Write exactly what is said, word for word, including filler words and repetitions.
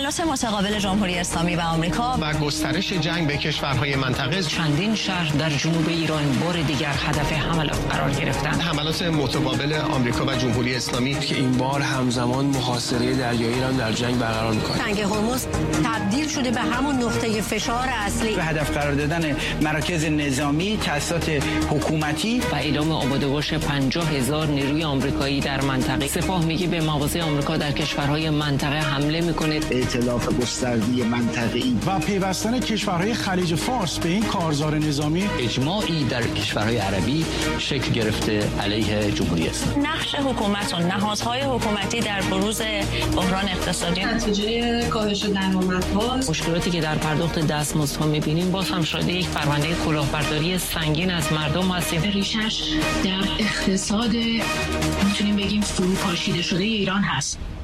حملات متقابل جمهوری اسلامی و آمریکا و گسترش جنگ به کشورهای منطقه، چندین شهر در جنوب ایران بار دیگر هدف حملات قرار گرفتند. حملات متقابل آمریکا و جمهوری اسلامی که این بار همزمان محاصره دریایی ایران در جنگ برقرار می‌کنه. تنگ هرمز تبدیل شده به همون نقطه فشار اصلی. به هدف قرار دادن مراکز نظامی، تأسیسات حکومتی و اعلام آماده باش پنجاه هزار نیروی آمریکایی در منطقه. سپاه میگه به مواضع آمریکا در کشورهای منطقه حمله میکنه. ائتلاف گسترده منطقه‌ای و پیوستن کشورهای خلیج فارس به این کارزار نظامی. اجماعی در کشورهای عربی شکل گرفته علیه جمهوری اسلامی. نقش حکومت و نهادهای حکومتی در بروز بحران اقتصادی، نتیجه کاهش درآمدها، مشکلاتی که در پرداخت دستمزدها می‌بینیم باز هم شده یک پرونده کلاهبرداری سنگین از مردم هستیم. ریشش در اقتصاد میتونیم بگیم فروپاشیده شده ایران هست.